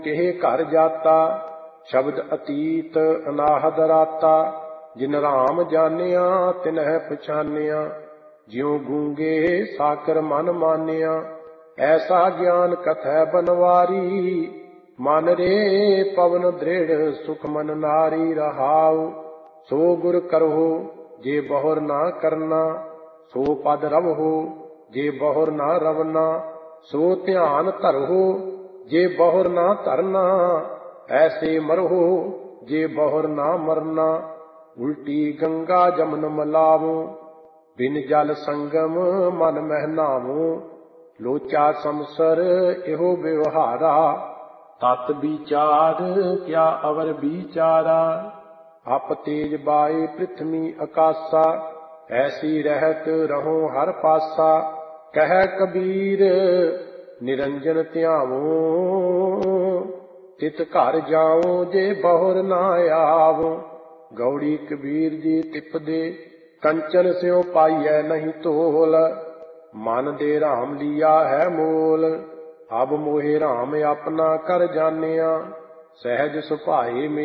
ਕਿਹ ਘਰ ਜਾਤਾ, ਸ਼ਬਦ ਅਤੀਤ ਅਨਾਹਦ ਰਾਤਾ। ਜਿਨ ਰਾਮ ਜਾਣਿਆ ਤਿਨਹਿ ਪਛਾਨਿਆ, ਜਿਉ ਗੂੰਗੇ ਸਾਕਰ ਮਨ ਮਾਨਿਆ। ਐਸਾ ਗਿਆਨ ਕਥੈ ਬਨਵਾਰੀ, ਮਨ ਰੇ ਪਵਨ ਦ੍ਰਿੜ ਸੁਖ ਮਨ ਨਾਰੀ ਰਹਾਉ। ਸੋ ਗੁਰ ਕਰਹੁ ਜੇ ਬਹੁਰ ਨਾ ਕਰਨਾ, ਸੋ ਪਦ ਰਵਹੁ ਜੇ ਬਹੁਰ ਨਾ ਰਵਨਾ। ਸੋ ਧਿਆਨ ਧਰਹੁ ਜੇ ਬਹੁਰ ਨਾ ਧਰਨਾ, ਐਸੇ ਮਰਹੁ ਜੇ ਬਹੁਰ ਨਾ ਮਰਨਾ। ਉਲਟੀ ਗੰਗਾ ਜਮਨ ਮਲਾਵੁ, ਬਿਨ ਜਲ ਸੰਗਮ ਮਨ ਮਹਿ ਨਾਵੁ। ਲੋਚਾ ਸੰਸਰ ਇਹੋ ਵਿਵਹਾਰਾ, ਤਤ ਵਿਚਾਰ ਕਿਆ ਅਵਰ ਵਿਚਾਰਾ। ਅਪ ਤੇਜ ਬਾਏ ਪ੍ਰਿਥਵੀ ਆਕਾਸਾ, ਐਸੀ ਰਹਿਤ ਰਹੋ ਹਰ ਪਾਸਾ। ਕਹਿ ਕਬੀਰ ਨਿਰੰਜਨ ਧਿਆਵੋ, ਤਿਤ ਘਰ ਜਾਉ ਜੇ ਬਹੁਰ ਨਾ ਆਵੋ। ਗੌੜੀ ਕਬੀਰ ਜੀ ਤਿਪਦੇ, ਕੰਚਨ ਸਿਉ ਪਾਈਐ ਨਹੀਂ ਤੋਲ। ਮਨ ਦੇ ਰਾਮ ਲੀਆ ਹੈ ਮੋਲ, ਅਬ ਮੋਹਿ ਰਾਮ ਆਪਣਾ ਕਰ ਜਾਣਿਆ। ਸਹਿਜ ਸੁਭਾਏ